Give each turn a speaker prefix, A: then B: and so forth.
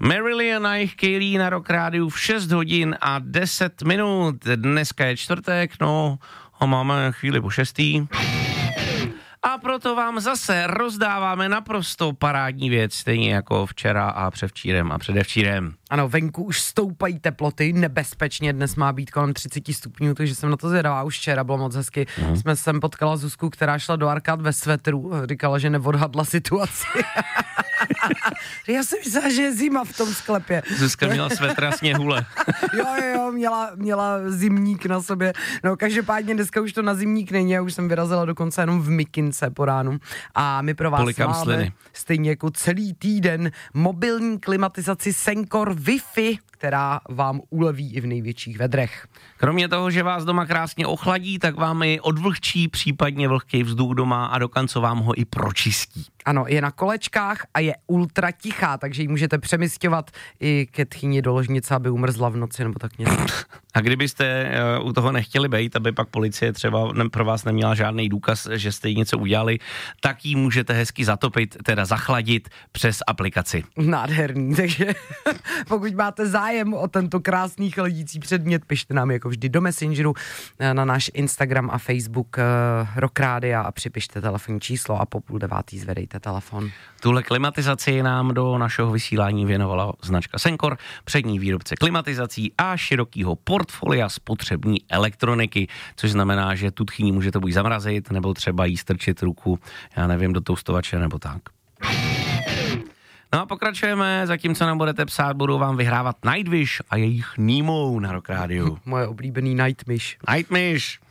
A: Marilyn a jejich Kaylee na Rock Rádiu v 6 hodin a 10 minut. Dneska je čtvrtek, no a máme chvíli po 6. A proto vám zase rozdáváme naprosto parádní věc, stejně jako včera a předevčírem a předevčírem.
B: Ano, venku už stoupají teploty, nebezpečně, dnes má být kolem 30 stupňů, takže jsem na to zvědavá, už včera bylo moc hezky. Jsme sem potkala Zuzku, která šla do arkád ve svetru, říkala, že neodhadla situaci. Já jsem myslela, že je zima v tom sklepě.
A: Zuzka měla svetr a sněhule.
B: jo, měla zimník na sobě. No každopádně dneska už to na zimník není, já už jsem vyrazila dokonce jenom v mikince po ránu. A my pro vás
A: Polikám
B: máme
A: sliny.
B: stejně jako celý týden mobilní klimatizaci Sencor Wi-Fi, která vám uleví i v největších vedrech.
A: Kromě toho, že vás doma krásně ochladí, tak vám i odvlhčí, případně vlhký vzduch doma a dokonce vám ho i pročistí.
B: Ano, je na kolečkách a je ultra tichá, takže ji můžete přemysťovat i ke tchýni do ložnice, aby umrzla v noci nebo tak něco.
A: A kdybyste u toho nechtěli bejt, aby pak policie třeba pro vás neměla žádný důkaz, že jste jí něco udělali, tak ji můžete hezky zatopit, teda zachladit přes aplikaci.
B: Nádherný, takže pokud máte zájem o tento krásný chladící předmět, pište nám jako vždy do Messengeru, na náš Instagram a Facebook Rock Rádia a připište telefonní číslo a po 8:30 zvedejte telefon.
A: Tuhle klimatizaci nám do našeho vysílání věnovala značka Sencor, přední výrobce klimatizací a širokýho portfolia spotřební elektroniky, což znamená, že tu tchýni můžete buď zamrazit, nebo třeba jí strčit ruku, já nevím, do toustovače nebo tak. No a pokračujeme, zatímco nám budete psát, budou vám vyhrávat Nightwish a jejich Nemo na Rock Rádiu.
B: Moje oblíbený Nightwish.
A: Nightwish.